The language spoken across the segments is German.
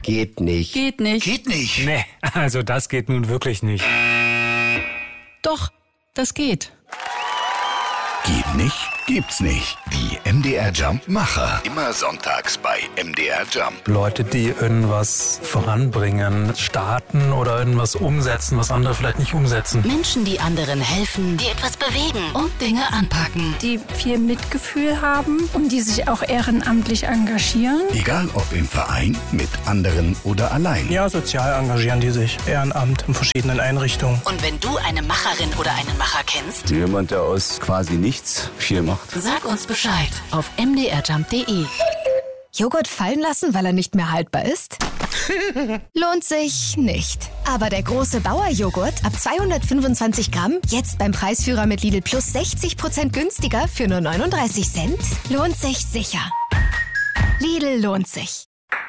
Geht nicht. Geht nicht. Geht nicht. Nee, also das geht nun wirklich nicht. Doch, das geht. Geht nicht? Gibt's nicht. Die MDR Jump Macher. Immer sonntags bei MDR Jump. Leute, die irgendwas voranbringen, starten oder irgendwas umsetzen, was andere vielleicht nicht umsetzen. Menschen, die anderen helfen, die etwas bewegen und Dinge anpacken. Die viel Mitgefühl haben und die sich auch ehrenamtlich engagieren. Egal ob im Verein, mit anderen oder allein. Ja, sozial engagieren die sich. Ehrenamt in verschiedenen Einrichtungen. Und wenn du eine Macherin oder einen Macher kennst, Jemand, der aus quasi nichts viel macht. sag uns Bescheid auf mdrjump.de. Joghurt fallen lassen, weil er nicht mehr haltbar ist? Lohnt sich nicht. Aber der große Bauer-Joghurt ab 225 Gramm, jetzt beim Preisführer mit Lidl Plus 60% günstiger für nur 39 Cent, lohnt sich sicher. Lidl lohnt sich.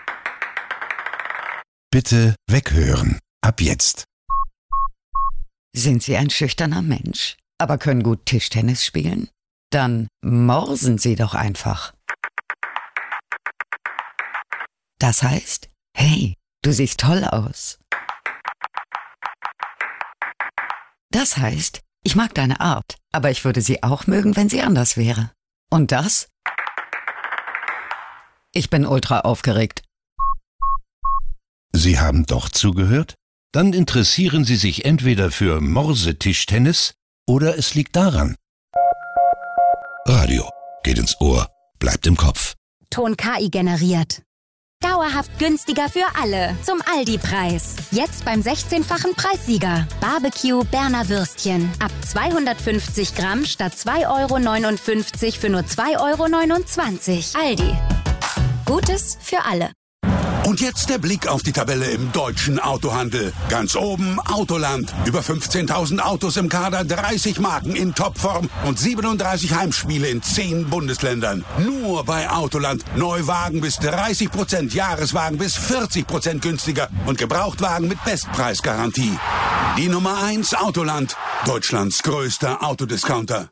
Bitte weghören. Ab jetzt. Sind Sie ein schüchterner Mensch, aber können gut Tischtennis spielen? Dann morsen Sie doch einfach. Das heißt, hey, du siehst toll aus. Das heißt, ich mag deine Art, aber ich würde sie auch mögen, wenn sie anders wäre. Und das? Ich bin ultra aufgeregt. Sie haben doch zugehört? Dann interessieren Sie sich entweder für Morsetischtennis oder es liegt daran. Radio geht ins Ohr, bleibt im Kopf. Ton KI generiert. Dauerhaft günstiger für alle. Zum Aldi-Preis. Jetzt beim 16-fachen Preissieger. Barbecue Berner Würstchen. Ab 250 Gramm statt 2,59 € für nur 2,29 €. Aldi. Gutes für alle. Und jetzt der Blick auf die Tabelle im deutschen Autohandel. Ganz oben Autoland. Über 15.000 Autos im Kader, 30 Marken in Topform und 37 Heimspiele in 10 Bundesländern. Nur bei Autoland. Neuwagen bis 30%, Jahreswagen bis 40% günstiger und Gebrauchtwagen mit Bestpreisgarantie. Die Nummer 1 Autoland. Deutschlands größter Autodiscounter.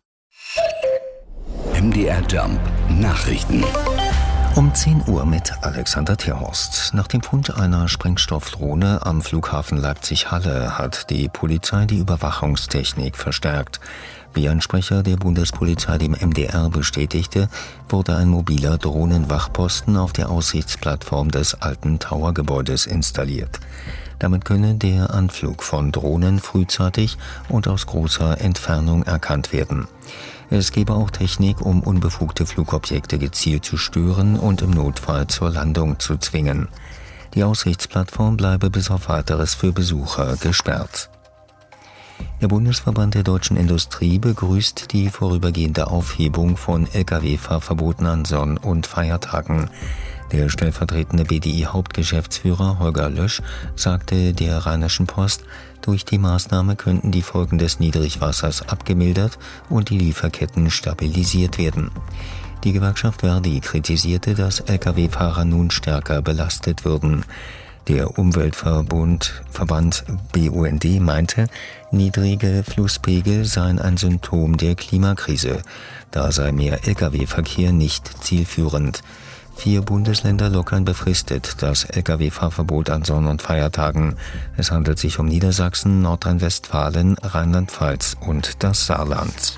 MDR Jump Nachrichten. Um 10 Uhr mit Alexander Terhorst. Nach dem Fund einer Sprengstoffdrohne am Flughafen Leipzig-Halle hat die Polizei die Überwachungstechnik verstärkt. Wie ein Sprecher der Bundespolizei dem MDR bestätigte, wurde ein mobiler Drohnenwachposten auf der Aussichtsplattform des alten Towergebäudes installiert. Damit könne der Anflug von Drohnen frühzeitig und aus großer Entfernung erkannt werden. Es gebe auch Technik, um unbefugte Flugobjekte gezielt zu stören und im Notfall zur Landung zu zwingen. Die Aussichtsplattform bleibe bis auf Weiteres für Besucher gesperrt. Der Bundesverband der deutschen Industrie begrüßt die vorübergehende Aufhebung von Lkw-Fahrverboten an Sonn- und Feiertagen. Der stellvertretende BDI-Hauptgeschäftsführer Holger Lösch sagte der Rheinischen Post, durch die Maßnahme könnten die Folgen des Niedrigwassers abgemildert und die Lieferketten stabilisiert werden. Die Gewerkschaft Verdi kritisierte, dass Lkw-Fahrer nun stärker belastet würden. Der Umweltverband BUND meinte, niedrige Flusspegel seien ein Symptom der Klimakrise. Da sei mehr Lkw-Verkehr nicht zielführend. 4 Bundesländer lockern befristet das Lkw-Fahrverbot an Sonn- und Feiertagen. Es handelt sich um Niedersachsen, Nordrhein-Westfalen, Rheinland-Pfalz und das Saarland.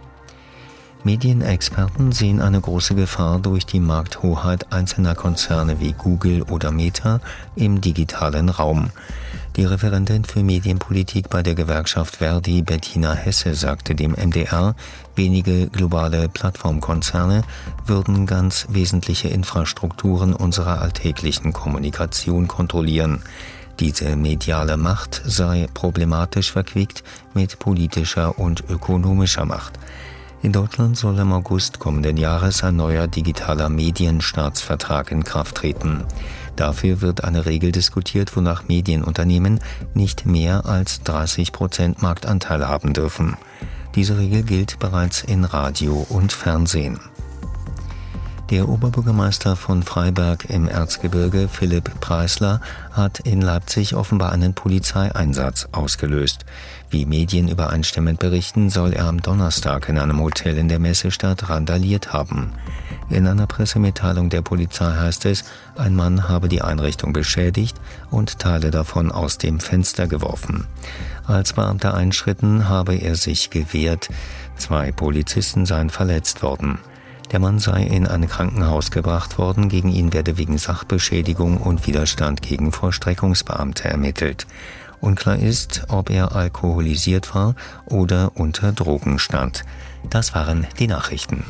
Medienexperten sehen eine große Gefahr durch die Markthoheit einzelner Konzerne wie Google oder Meta im digitalen Raum. Die Referentin für Medienpolitik bei der Gewerkschaft Verdi, Bettina Hesse, sagte dem MDR, wenige globale Plattformkonzerne würden ganz wesentliche Infrastrukturen unserer alltäglichen Kommunikation kontrollieren. Diese mediale Macht sei problematisch verquickt mit politischer und ökonomischer Macht. In Deutschland soll im August kommenden Jahres ein neuer digitaler Medienstaatsvertrag in Kraft treten. Dafür wird eine Regel diskutiert, wonach Medienunternehmen nicht mehr als 30% Marktanteil haben dürfen. Diese Regel gilt bereits in Radio und Fernsehen. Der Oberbürgermeister von Freiberg im Erzgebirge, Philipp Preisler, hat in Leipzig offenbar einen Polizeieinsatz ausgelöst. Wie Medien übereinstimmend berichten, soll er am Donnerstag in einem Hotel in der Messestadt randaliert haben. In einer Pressemitteilung der Polizei heißt es, ein Mann habe die Einrichtung beschädigt und Teile davon aus dem Fenster geworfen. Als Beamte einschritten, habe er sich gewehrt. 2 Polizisten seien verletzt worden. Der Mann sei in ein Krankenhaus gebracht worden. Gegen ihn werde wegen Sachbeschädigung und Widerstand gegen Vollstreckungsbeamte ermittelt. Unklar ist, ob er alkoholisiert war oder unter Drogen stand. Das waren die Nachrichten.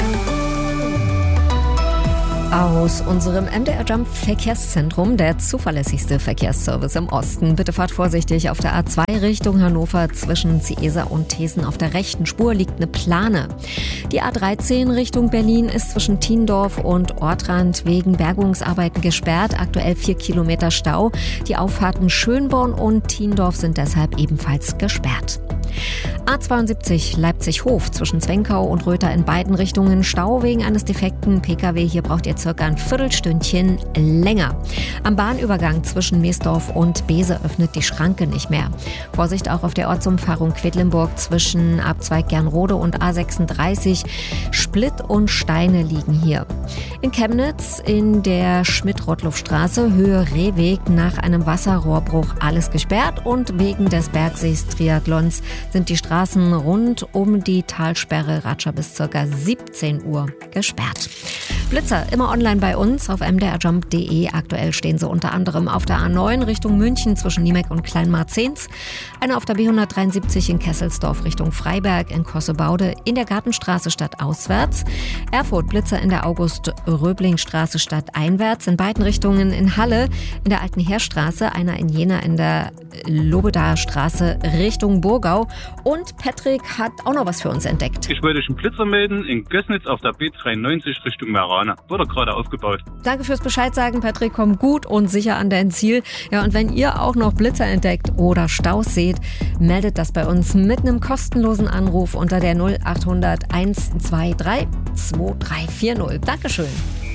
Aus unserem MDR Jump Verkehrszentrum, der zuverlässigste Verkehrsservice im Osten. Bitte fahrt vorsichtig auf der A2 Richtung Hannover. Zwischen Ziesa und Thesen auf der rechten Spur liegt eine Plane. Die A13 Richtung Berlin ist zwischen Thiendorf und Ortrand wegen Bergungsarbeiten gesperrt. Aktuell 4 Kilometer Stau. Die Auffahrten Schönborn und Thiendorf sind deshalb ebenfalls gesperrt. A72 Leipzig-Hof zwischen Zwenkau und Röther in beiden Richtungen Stau wegen eines defekten Pkw. Hier braucht ihr circa ein Viertelstündchen länger. Am Bahnübergang zwischen Meesdorf und Bese öffnet die Schranke nicht mehr. Vorsicht auch auf der Ortsumfahrung Quedlinburg zwischen Abzweig Gernrode und A36. Split und Steine liegen hier. In Chemnitz in der Schmidt-Rottluff-Straße Höhe Rehweg nach einem Wasserrohrbruch alles gesperrt und wegen des Bergsees-Triathlons sind die Straßen rund um die Talsperre Ratscha bis ca. 17 Uhr gesperrt. Blitzer immer online bei uns auf mdrjump.de. Aktuell stehen sie unter anderem auf der A9 Richtung München zwischen Niemek und Kleinmarzens, eine auf der B173 in Kesselsdorf Richtung Freiberg, in Kossebaude, in der Gartenstraße stadtauswärts, Erfurt Blitzer in der August-Röbling-Straße stadteinwärts, in beiden Richtungen in Halle, in der Alten Heerstraße, einer in Jena in der Lobedaer Straße Richtung Burgau. Und Patrick hat auch noch was für uns entdeckt. Ich wollte einen Blitzer melden in Gößnitz auf der B93 Richtung Merana. Wurde gerade aufgebaut. Danke fürs Bescheid sagen, Patrick. Komm gut und sicher an dein Ziel. Ja, und wenn ihr auch noch Blitzer entdeckt oder Staus seht, meldet das bei uns mit einem kostenlosen Anruf unter der 0800 123 2340. Dankeschön.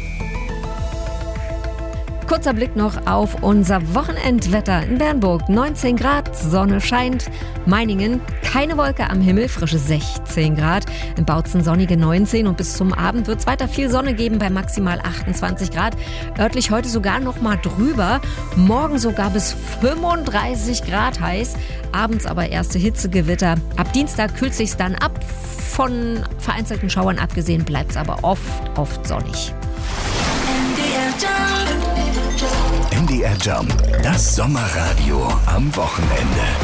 Kurzer Blick noch auf unser Wochenendwetter in Bernburg. 19 Grad, Sonne scheint. Meiningen, keine Wolke am Himmel, frische 16 Grad. In Bautzen sonnige 19 und bis zum Abend wird es weiter viel Sonne geben bei maximal 28 Grad. Örtlich heute sogar noch mal drüber. Morgen sogar bis 35 Grad heiß. Abends aber erste Hitzegewitter. Ab Dienstag kühlt sich's dann ab. Von vereinzelten Schauern abgesehen bleibt es aber oft sonnig. MDR Jump, das Sommerradio am Wochenende.